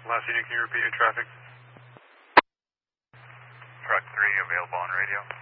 Last unit, can you repeat your traffic? Truck 3 available on radio.